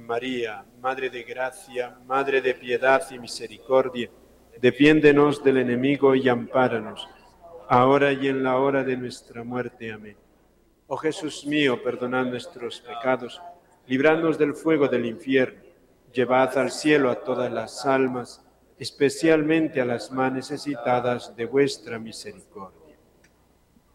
María, Madre de gracia, Madre de piedad y misericordia, defiéndenos del enemigo y ampáranos, ahora y en la hora de nuestra muerte. Amén. Oh Jesús mío, perdonad nuestros pecados, libradnos del fuego del infierno, llevad al cielo a todas las almas, especialmente a las más necesitadas de vuestra misericordia.